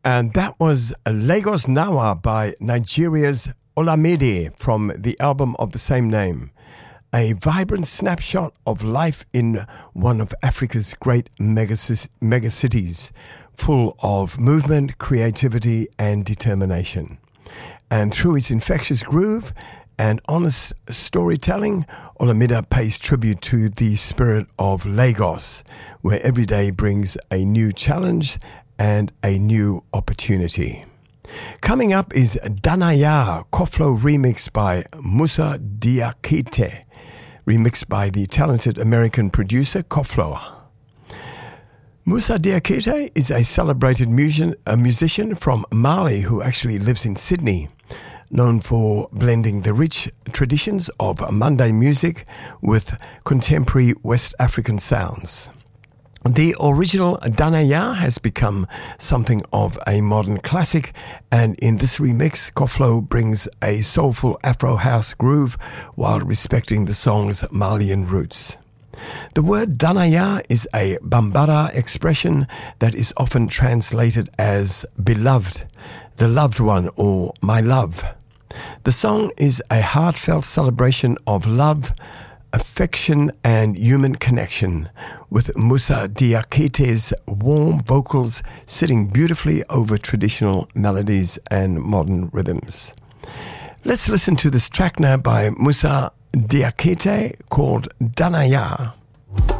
And that was Lagos Nawa by Nigeria's Olamide from the album of the same name. A vibrant snapshot of life in one of Africa's great megacities, full of movement, creativity, and determination. And through its infectious groove and honest storytelling, Olamide pays tribute to the spirit of Lagos, where every day brings a new challenge and a new opportunity. Coming up is Danaya Koflo remix by Musa Diakite, remixed by the talented American producer Koflo. Musa Diakite is a celebrated musician from Mali who actually lives in Sydney, known for blending the rich traditions of Mande music with contemporary West African sounds. The original Danaya has become something of a modern classic, and in this remix, Koflo brings a soulful Afro house groove while respecting the song's Malian roots. The word Danaya is a Bambara expression that is often translated as beloved, the loved one, or my love. The song is a heartfelt celebration of love, affection, and human connection, with Musa Diakite's warm vocals sitting beautifully over traditional melodies and modern rhythms. Let's listen to this track now by Musa Diakite called Danaya.